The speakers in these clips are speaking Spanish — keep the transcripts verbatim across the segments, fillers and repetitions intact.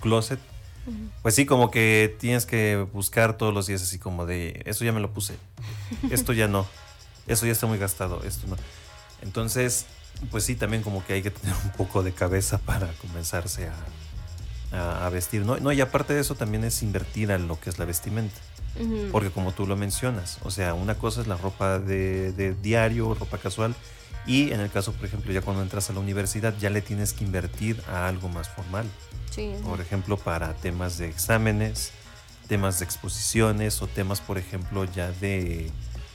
closet, uh-huh. pues sí, como que tienes que buscar todos los días así como de, eso ya me lo puse, esto ya no, eso ya está muy gastado, esto no. Entonces, pues sí, también como que hay que tener un poco de cabeza para comenzarse a, a, a vestir, ¿no? No, y aparte de eso también es invertir en lo que es la vestimenta. Uh-huh. Porque como tú lo mencionas, o sea, una cosa es la ropa de, de diario, ropa casual, y en el caso, por ejemplo, ya cuando entras a la universidad ya le tienes que invertir a algo más formal. Sí, sí. Por ejemplo, para temas de exámenes, temas de exposiciones o temas, por ejemplo, ya de,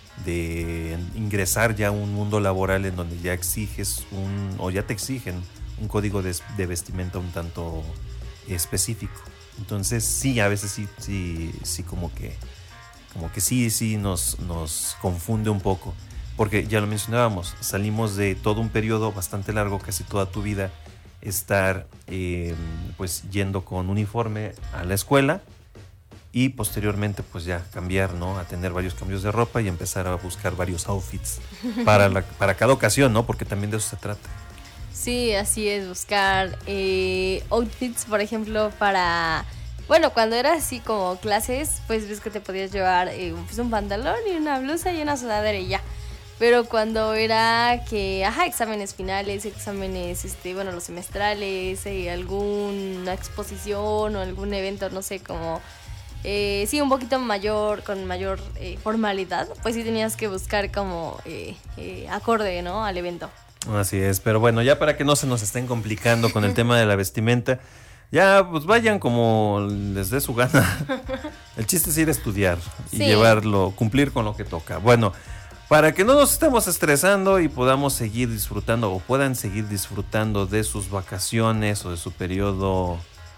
de ingresar ya a un mundo laboral en donde ya exiges un, o ya te exigen un código de, de vestimenta un tanto específico. Entonces sí, a veces sí, sí, sí como que, como que sí, sí nos, nos confunde un poco, porque ya lo mencionábamos, salimos de todo un periodo bastante largo, casi toda tu vida, estar eh, pues yendo con uniforme a la escuela y posteriormente pues ya cambiar, ¿no? A tener varios cambios de ropa y empezar a buscar varios outfits para, la, para cada ocasión, ¿no? Porque también de eso se trata. Sí, así es, buscar eh, outfits, por ejemplo, para... Bueno, cuando era así como clases, pues ves que te podías llevar eh, pues un pantalón y una blusa y una sudadera y ya. Pero cuando era que, ajá, exámenes finales, exámenes, este, bueno, los semestrales, eh, alguna exposición o algún evento, no sé, como... Eh, sí, un poquito mayor, con mayor eh, formalidad, pues sí tenías que buscar como eh, eh, acorde, ¿no? Al evento. Así es, pero bueno, ya para que no se nos estén complicando con el tema de la vestimenta, ya pues vayan como les dé su gana. El chiste es ir a estudiar y sí. llevarlo, cumplir con lo que toca. Bueno, para que no nos estemos estresando y podamos seguir disfrutando o puedan seguir disfrutando de sus vacaciones o de su periodo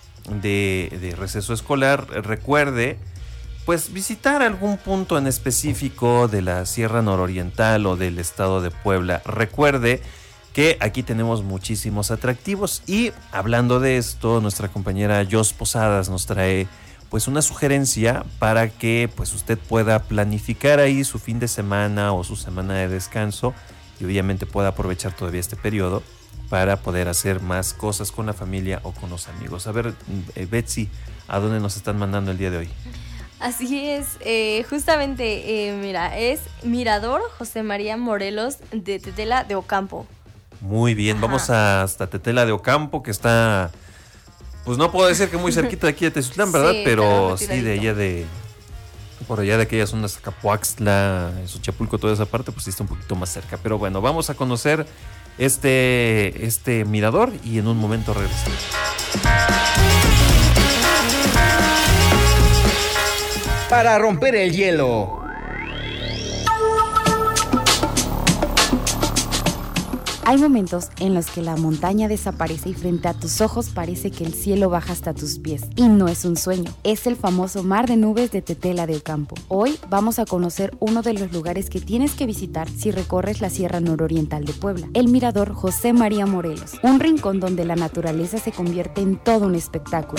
de, de receso escolar, recuerde pues visitar algún punto en específico de la Sierra Nororiental o del estado de Puebla. Recuerde que aquí tenemos muchísimos atractivos y hablando de esto, nuestra compañera Jos Posadas nos trae pues una sugerencia para que pues usted pueda planificar ahí su fin de semana o su semana de descanso y obviamente pueda aprovechar todavía este periodo para poder hacer más cosas con la familia o con los amigos. A ver, eh, Betsy, ¿a dónde nos están mandando el día de hoy? Así es, eh, justamente, eh, mira, es Mirador José María Morelos de Tetela de Ocampo. Muy bien, Ajá. vamos a hasta Tetela de Ocampo, que está, pues no puedo decir que muy cerquita de aquí de Teziutlán, ¿verdad? Sí, pero sí, de allá de, por allá de aquellas zonas, Capoaxtla, Xochapulco, toda esa parte, pues sí está un poquito más cerca. Pero bueno, vamos a conocer este, este mirador y en un momento regresamos. Para romper el hielo. Hay momentos en los que la montaña desaparece y frente a tus ojos parece que el cielo baja hasta tus pies. Y no es un sueño, es el famoso Mar de Nubes de Tetela de Ocampo. Hoy vamos a conocer uno de los lugares que tienes que visitar si recorres la Sierra Nororiental de Puebla, el Mirador José María Morelos, un rincón donde la naturaleza se convierte en todo un espectáculo.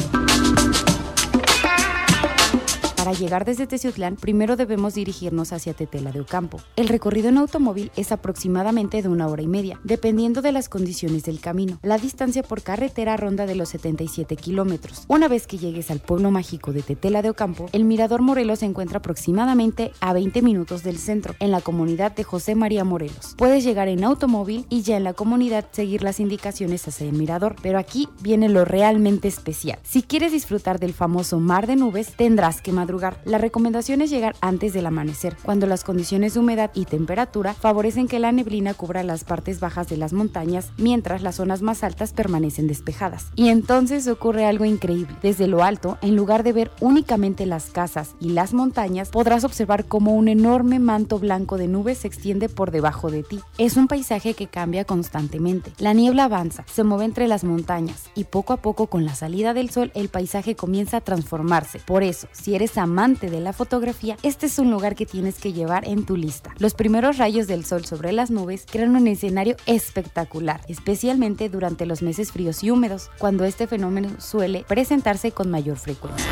Para llegar desde Teziutlán, primero debemos dirigirnos hacia Tetela de Ocampo. El recorrido en automóvil es aproximadamente de una hora y media, dependiendo de las condiciones del camino. La distancia por carretera ronda de los setenta y siete kilómetros. Una vez que llegues al pueblo mágico de Tetela de Ocampo, el Mirador Morelos se encuentra aproximadamente a veinte minutos del centro, en la comunidad de José María Morelos. Puedes llegar en automóvil y ya en la comunidad seguir las indicaciones hacia el mirador, pero aquí viene lo realmente especial. Si quieres disfrutar del famoso Mar de Nubes, tendrás que madrugar. La recomendación es llegar antes del amanecer, cuando las condiciones de humedad y temperatura favorecen que la neblina cubra las partes bajas de las montañas, mientras las zonas más altas permanecen despejadas. Y entonces ocurre algo increíble. Desde lo alto, en lugar de ver únicamente las casas y las montañas, podrás observar cómo un enorme manto blanco de nubes se extiende por debajo de ti. Es un paisaje que cambia constantemente. La niebla avanza, se mueve entre las montañas y poco a poco, con la salida del sol, el paisaje comienza a transformarse. Por eso, si eres amante de la fotografía, este es un lugar que tienes que llevar en tu lista. Los primeros rayos del sol sobre las nubes crean un escenario espectacular, especialmente durante los meses fríos y húmedos, cuando este fenómeno suele presentarse con mayor frecuencia.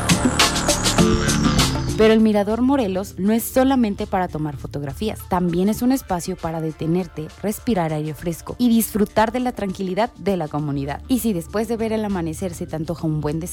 Pero el Mirador Morelos no es solamente para tomar fotografías, también es un espacio para detenerte, respirar aire fresco y disfrutar de la tranquilidad de la comunidad. Y si después de ver el amanecer se te antoja un buen desayuno,